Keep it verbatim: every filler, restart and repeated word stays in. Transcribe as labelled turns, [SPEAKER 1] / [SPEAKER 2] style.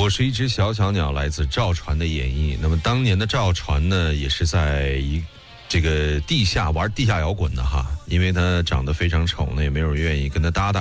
[SPEAKER 1] 我是一只小小鸟，来自赵传的演绎。那么当年的赵传呢，也是在一这个地下玩地下摇滚的哈，因为他长得非常丑呢，也没有人愿意跟他搭档。